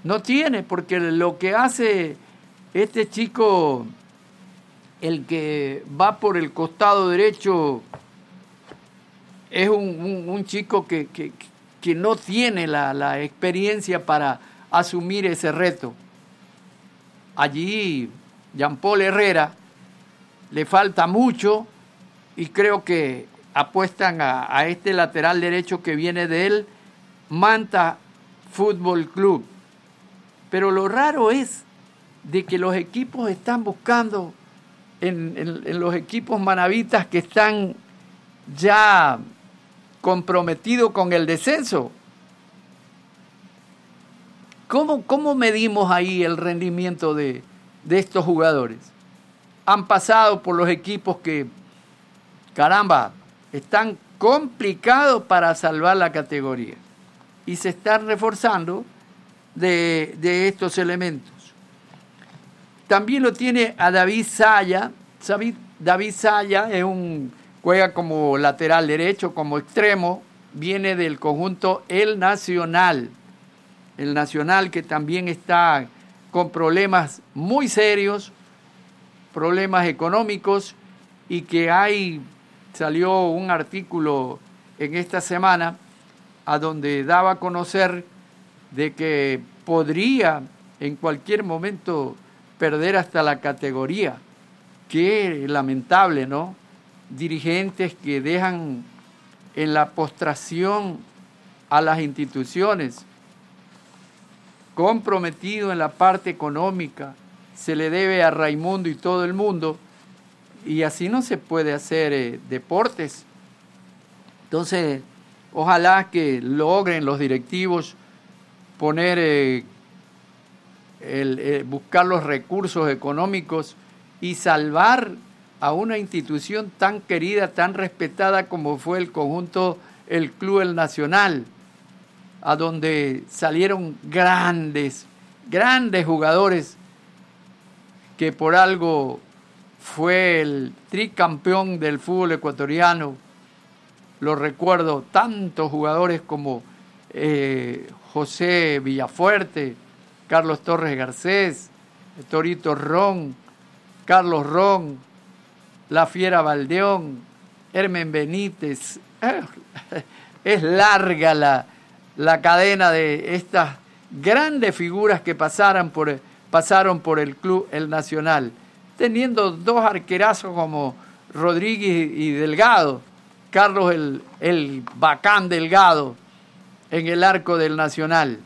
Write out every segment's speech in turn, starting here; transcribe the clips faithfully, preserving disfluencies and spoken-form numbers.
No tiene, porque lo que hace este chico, el que va por el costado derecho, es un, un, un chico que, que, que no tiene la, la experiencia para asumir ese reto. Allí, Jean-Paul Herrera, le falta mucho y creo que apuestan a, a este lateral derecho que viene de él, Manta Fútbol Club. Pero lo raro es de que los equipos están buscando, en, en, en los equipos manavitas que están ya comprometidos con el descenso. ¿Cómo, cómo medimos ahí el rendimiento de, de estos jugadores? Han pasado por los equipos que, caramba, están complicados para salvar la categoría y se están reforzando de, de estos elementos. También lo tiene a David Saya. David Saya es un, juega como lateral derecho, como extremo, viene del conjunto El Nacional. El Nacional que también está con problemas muy serios, problemas económicos, y que hay, salió un artículo en esta semana a donde daba a conocer de que podría en cualquier momento perder hasta la categoría. Qué lamentable, ¿no? Dirigentes que dejan en la postración a las instituciones, comprometido en la parte económica, se le debe a Raimundo y todo el mundo, y así no se puede hacer eh, deportes. Entonces, ojalá que logren los directivos poner, eh, el, eh, buscar los recursos económicos y salvar a una institución tan querida, tan respetada como fue el conjunto, el Club El Nacional, a donde salieron grandes, grandes jugadores, que por algo fue el tricampeón del fútbol ecuatoriano. Lo recuerdo, tantos jugadores como eh, José Villafuerte, Carlos Torres Garcés, Torito Ron, Carlos Ron, La Fiera Valdeón, Hermen Benítez. Es larga la, la cadena de estas grandes figuras que pasaron por, pasaron por el Club El Nacional, teniendo dos arquerazos como Rodríguez y Delgado, Carlos el, el Bacán Delgado en el arco del Nacional.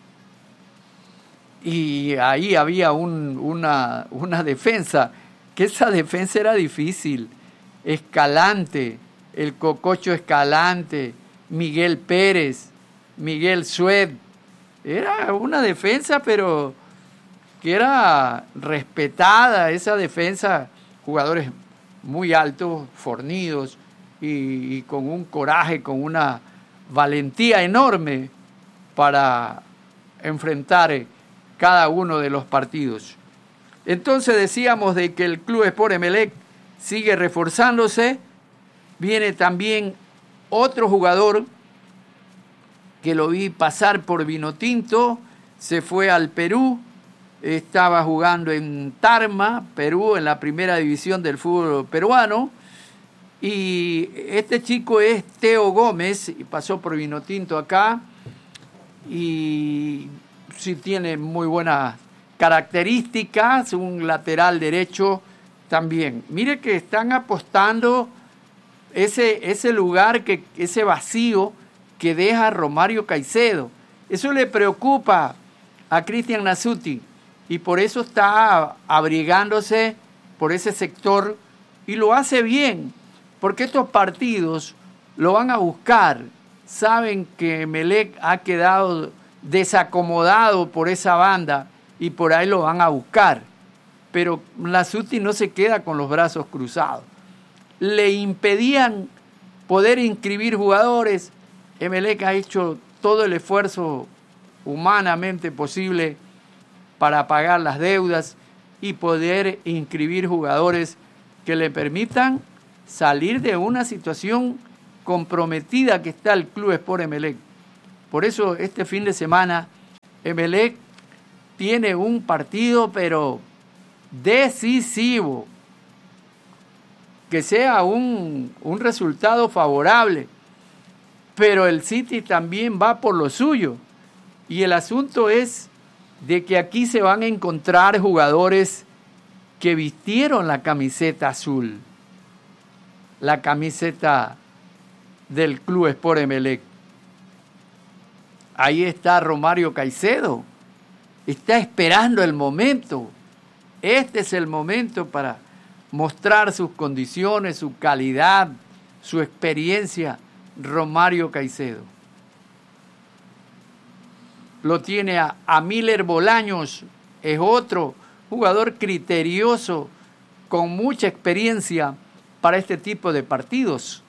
Y ahí había un, una, una defensa, que esa defensa era difícil. Escalante, el Cococho Escalante, Miguel Pérez, Miguel Sued. Era una defensa, pero que era respetada, esa defensa, jugadores muy altos, fornidos, y, y con un coraje, con una valentía enorme para enfrentar cada uno de los partidos. Entonces decíamos de que el Club Sport Emelec sigue reforzándose. Viene también otro jugador que lo vi pasar por Vinotinto, se fue al Perú, estaba jugando en Tarma, Perú, en la primera división del fútbol peruano, y este chico es Teo Gómez, y pasó por Vinotinto acá, y sí tiene muy buenas características, un lateral derecho también. Mire que están apostando ese, ese lugar, que, ese vacío que deja Romario Caicedo. Eso le preocupa a Cristian Nasuti y por eso está abrigándose por ese sector y lo hace bien, porque estos partidos lo van a buscar. Saben que Emelec ha quedado desacomodado por esa banda y por ahí lo van a buscar. Pero Nasuti no se queda con los brazos cruzados. Le impedían poder inscribir jugadores. Emelec ha hecho todo el esfuerzo humanamente posible para pagar las deudas y poder inscribir jugadores que le permitan salir de una situación comprometida que está el Club Sport Emelec. Por eso este fin de semana Emelec tiene un partido, pero decisivo, que sea un, un resultado favorable, pero el City también va por lo suyo. Y el asunto es de que aquí se van a encontrar jugadores que vistieron la camiseta azul, la camiseta del Club Sport Emelec. Ahí está Romario Caicedo, está esperando el momento. Este es el momento para mostrar sus condiciones, su calidad, su experiencia. Romario Caicedo. Lo tiene a, a Miller Bolaños, es otro jugador criterioso, con mucha experiencia para este tipo de partidos.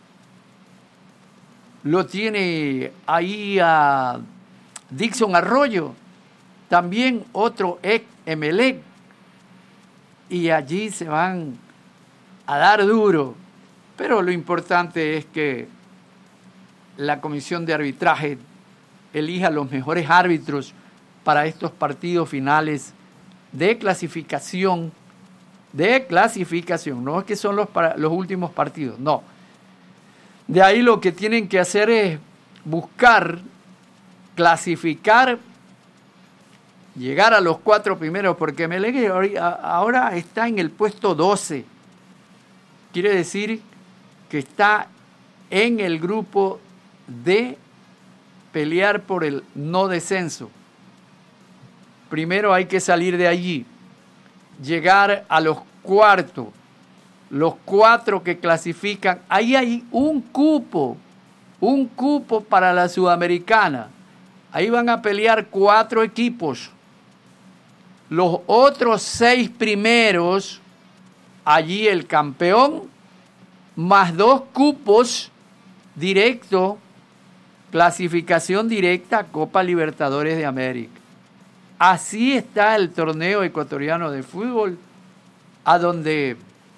Lo tiene ahí a Dixon Arroyo, también otro ex Emelec, y allí se van a dar duro. Pero lo importante es que la comisión de arbitraje elija los mejores árbitros para estos partidos finales de clasificación, de clasificación, no es que son los, para, los últimos partidos, no. De ahí lo que tienen que hacer es buscar, clasificar, llegar a los cuatro primeros, porque Emelec ahora está en el puesto doce. Quiere decir que está en el grupo de pelear por el no descenso. Primero hay que salir de allí, llegar a los cuartos, los cuatro que clasifican. Ahí hay un cupo, un cupo para la Sudamericana. Ahí van a pelear cuatro equipos. Los otros seis primeros, allí el campeón, más dos cupos directos, clasificación directa a Copa Libertadores de América. Así está el torneo ecuatoriano de fútbol, a donde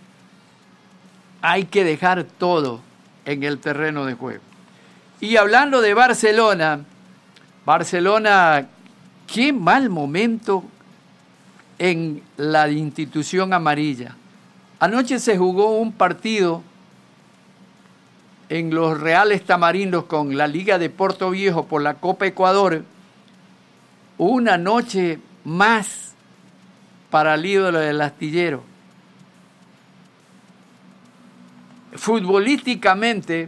hay que dejar todo en el terreno de juego. Y hablando de Barcelona, Barcelona, qué mal momento en la institución amarilla. Anoche se jugó un partido en los Reales Tamarindos con la Liga de Puerto Viejo por la Copa Ecuador. Una noche más para el ídolo del astillero. Futbolísticamente,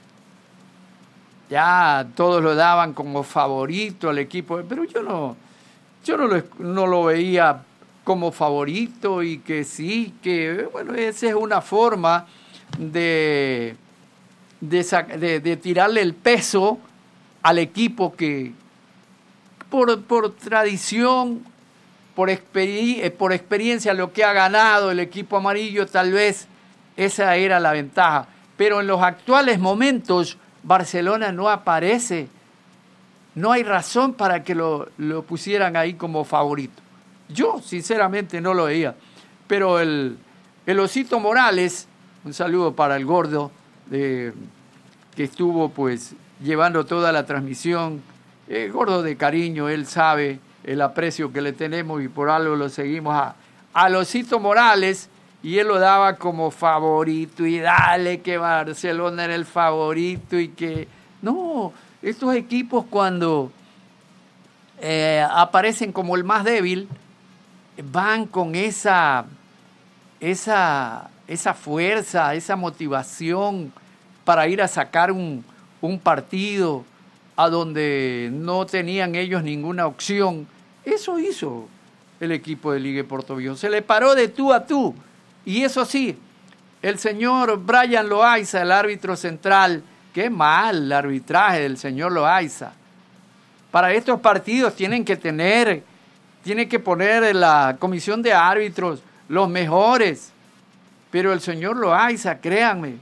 ya todos lo daban como favorito al equipo, pero yo no, yo no lo, no lo veía como favorito, y que sí, que bueno, esa es una forma de, de, de, de tirarle el peso al equipo que por, por tradición, por, experi por experiencia, lo que ha ganado el equipo amarillo, tal vez esa era la ventaja. Pero en los actuales momentos, Barcelona no aparece. No hay razón para que lo, lo pusieran ahí como favorito. Yo, sinceramente, no lo veía. Pero el, el Osito Morales, un saludo para el gordo, de, que estuvo pues llevando toda la transmisión. El gordo de cariño, él sabe el aprecio que le tenemos y por algo lo seguimos a, al Osito Morales, y él lo daba como favorito, y dale que Barcelona era el favorito, y que no, estos equipos cuando eh, aparecen como el más débil, van con esa, esa, esa fuerza, esa motivación para ir a sacar un, un partido a donde no tenían ellos ninguna opción. Eso hizo el equipo de Liga de Puerto Viejo. Se le paró de tú a tú. Y eso sí, el señor Brian Loaiza, el árbitro central, qué mal el arbitraje del señor Loaiza. Para estos partidos tienen que tener, tiene que poner en la comisión de árbitros los mejores. Pero el señor Loaiza, créanme,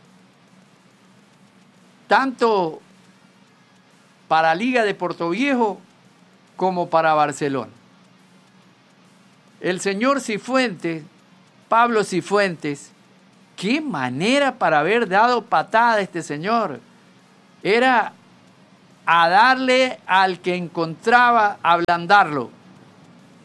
tanto para Liga de Puerto Viejo como para Barcelona. El señor Cifuentes, Pablo Cifuentes, qué manera para haber dado patada a este señor. Era a darle al que encontraba, a ablandarlo.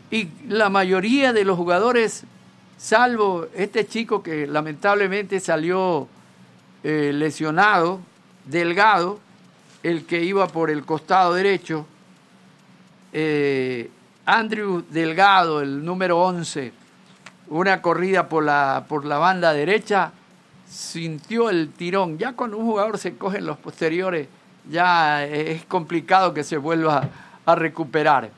Y la mayoría de los jugadores, salvo este chico que lamentablemente salió eh, lesionado, Delgado, el que iba por el costado derecho, eh, Andrew Delgado, el número once, una corrida por la, por la banda derecha, sintió el tirón. Ya cuando un jugador se coge en los posteriores, ya es complicado que se vuelva a, a recuperar.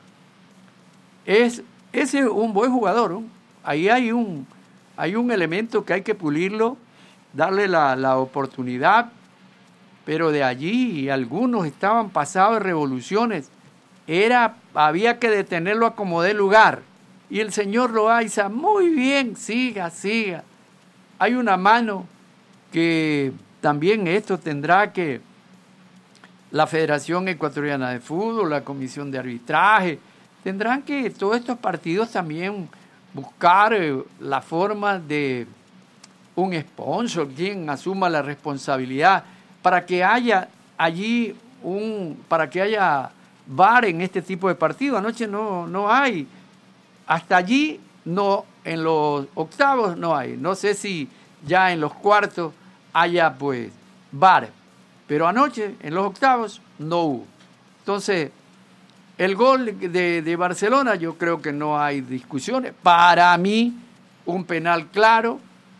Es, ese es un buen jugador, ¿no? Ahí hay un, hay un elemento que hay que pulirlo, darle la, la oportunidad, pero de allí algunos estaban pasados de revoluciones. Era, había que detenerlo a como dé lugar. Y el señor Loaiza, muy bien, siga, siga. Hay una mano que también esto tendrá que la Federación Ecuatoriana de Fútbol, la Comisión de Arbitraje, tendrán que todos estos partidos también buscar la forma de un sponsor, quien asuma la responsabilidad, para que haya allí un, para que haya V A R en este tipo de partidos. Anoche no, no hay. Hasta allí no, en los octavos no hay. No sé si ya en los cuartos haya pues V A R. Pero anoche en los octavos no hubo. Entonces, el gol de, de Barcelona, yo creo que no hay discusiones. Para mí, un penal claro.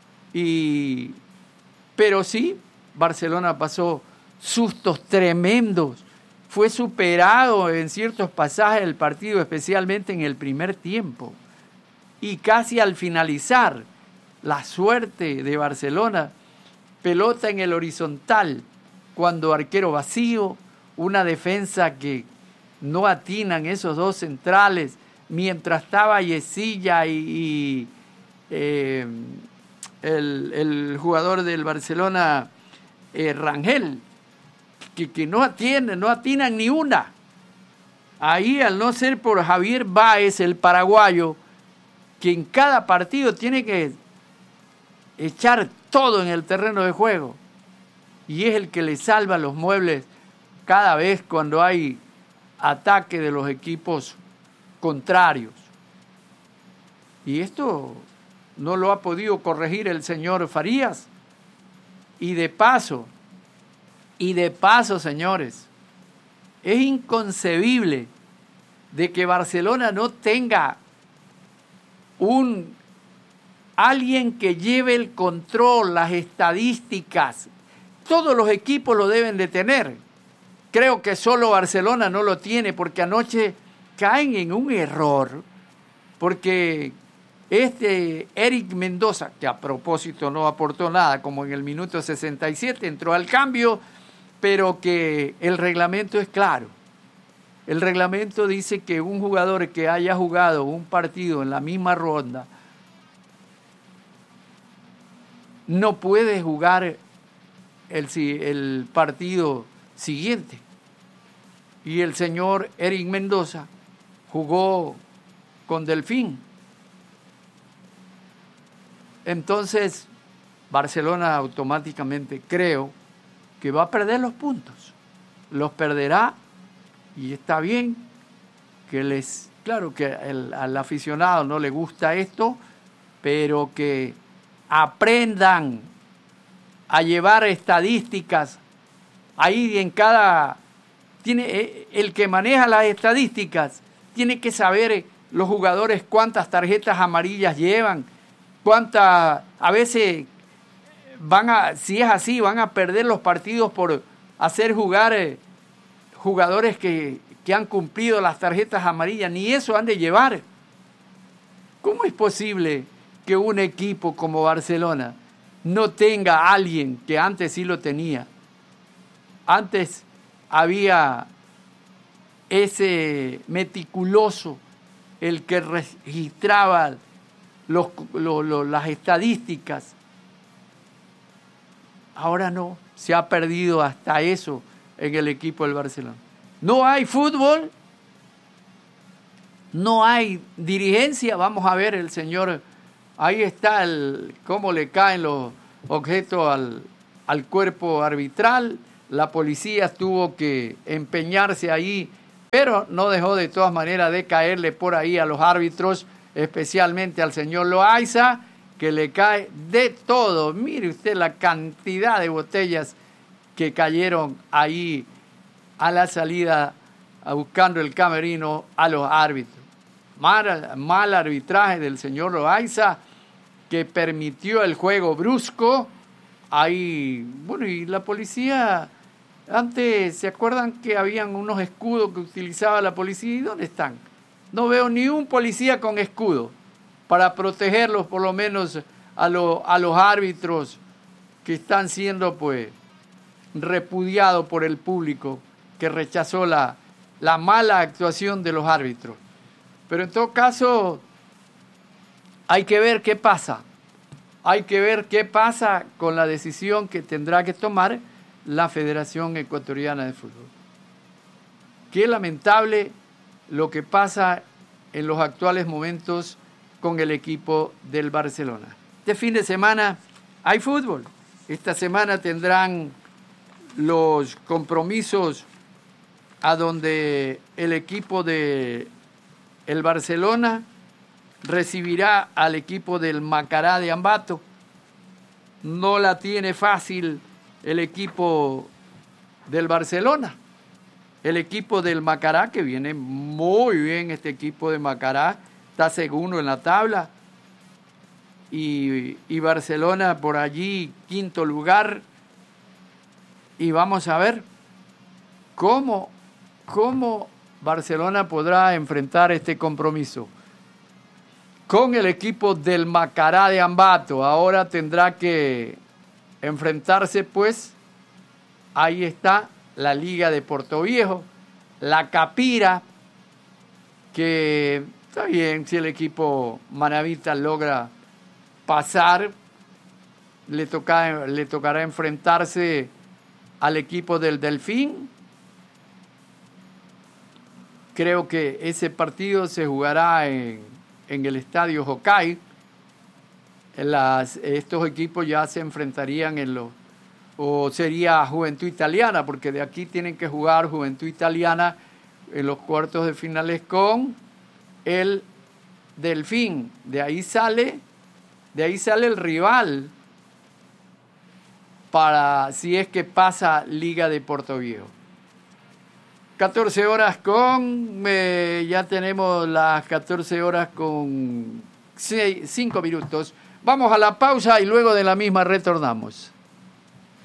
Y, pero sí, Barcelona pasó sustos tremendos. Fue superado en ciertos pasajes del partido, especialmente en el primer tiempo. Y casi al finalizar, la suerte de Barcelona, pelota en el horizontal, cuando arquero vacío, una defensa que no atinan esos dos centrales, mientras estaba Yesilla y, y eh, el, el jugador del Barcelona, eh, Rangel, que, que no atienden, no atinan ni una. Ahí, al no ser por Javier Báez, el paraguayo, que en cada partido tiene que echar todo en el terreno de juego, y es el que le salva los muebles cada vez cuando hay ataque de los equipos contrarios. Y esto no lo ha podido corregir el señor Farías. Y de paso, y de paso, señores, es inconcebible de que Barcelona no tenga un alguien que lleve el control, las estadísticas. Todos los equipos lo deben de tener. Creo que solo Barcelona no lo tiene, porque anoche caen en un error, porque este Eric Mendoza, que a propósito no aportó nada, como en el minuto sesenta y siete entró al cambio, pero que el reglamento es claro. El reglamento dice que un jugador que haya jugado un partido en la misma ronda no puede jugar el, el partido siguiente. Y el señor Eric Mendoza jugó con Delfín. Entonces, Barcelona automáticamente creo que va a perder los puntos. Los perderá, y está bien que les, claro que el, al aficionado no le gusta esto, pero que aprendan a llevar estadísticas. Ahí en cada, tiene el que maneja las estadísticas tiene que saber los jugadores cuántas tarjetas amarillas llevan, cuántas, a veces van a, si es así, van a perder los partidos por hacer jugar eh, jugadores que, que han cumplido las tarjetas amarillas, ni eso han de llevar. ¿Cómo es posible que un equipo como Barcelona no tenga a alguien que antes sí lo tenía? Antes había ese meticuloso, el que registraba los, lo, lo, las estadísticas. Ahora no, se ha perdido hasta eso en el equipo del Barcelona. No hay fútbol, no hay dirigencia. Vamos a ver el señor, ahí está el, cómo le caen los objetos al, al cuerpo arbitral. La policía tuvo que empeñarse ahí pero no dejó de todas maneras de caerle por ahí a los árbitros, especialmente al señor Loaiza, que le cae de todo. Mire usted la cantidad de botellas que cayeron ahí a la salida, a buscando el camerino a los árbitros. Mal, mal arbitraje del señor Loaiza, que permitió el juego brusco. Ahí, bueno, y la policía, antes, ¿se acuerdan que habían unos escudos que utilizaba la policía? ¿Y dónde están? No veo ni un policía con escudo para protegerlos, por lo menos a, lo, a los árbitros que están siendo, pues, repudiados por el público que rechazó la, la mala actuación de los árbitros. Pero en todo caso, hay que ver qué pasa. Hay que ver qué pasa con la decisión que tendrá que tomar la Federación Ecuatoriana de Fútbol. Qué lamentable lo que pasa en los actuales momentos con el equipo del Barcelona. Este fin de semana hay fútbol. Esta semana tendrán los compromisos a donde el equipo de el Barcelona recibirá al equipo del Macará de Ambato. No la tiene fácil el equipo del Barcelona. El equipo del Macará, que viene muy bien, este equipo de Macará, está segundo en la tabla. Y, y Barcelona por allí, quinto lugar. Y vamos a ver cómo, cómo Barcelona podrá enfrentar este compromiso con el equipo del Macará de Ambato. Ahora tendrá que enfrentarse, pues, ahí está la Liga de Portoviejo, la Capira, que está bien, si el equipo manavita logra pasar, le, toca, le tocará enfrentarse al equipo del Delfín. Creo que ese partido se jugará en, en el estadio Hokkaido. Las, estos equipos ya se enfrentarían en los, o sería Juventud Italiana, porque de aquí tienen que jugar Juventud Italiana en los cuartos de finales con el Delfín. De ahí sale, de ahí sale el rival para si es que pasa Liga de Portoviejo. catorce horas con, eh, ya tenemos las catorce horas con cinco minutos. Vamos a la pausa y luego de la misma retornamos.